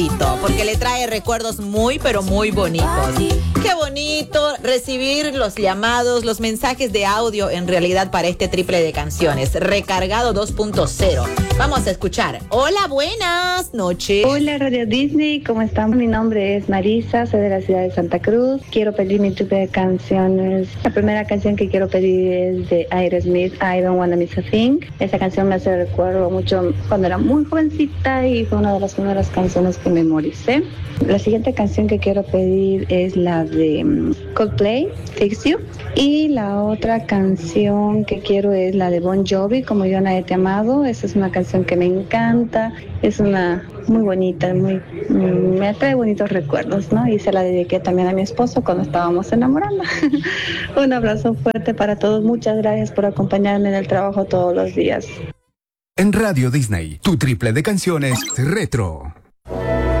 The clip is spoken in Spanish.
porque le trae recuerdos muy, pero muy bonitos. Qué bonito recibir los llamados, los mensajes de audio en realidad para este triple de canciones. Recargado 2.0. Vamos a escuchar. Hola, buenas noches. Hola, Radio Disney, ¿cómo están? Mi nombre es Marisa, soy de la ciudad de Santa Cruz. Quiero pedir mi triple de canciones. La primera canción que quiero pedir es de Aerosmith, I Don't Wanna Miss a Thing. Esa canción me hace recuerdo mucho cuando era muy jovencita y fue una de las primeras canciones que memoricé. La siguiente canción que quiero pedir es la de Coldplay, Fix You. Y la otra canción que quiero es la de Bon Jovi, Como Yo Nadie Te Amado. Esa es una canción que me encanta, es una muy bonita, me trae bonitos recuerdos, ¿no? Y se la dediqué también a mi esposo cuando estábamos enamorando. Un abrazo fuerte para todos, muchas gracias por acompañarme en el trabajo todos los días. En Radio Disney, tu triple de canciones retro.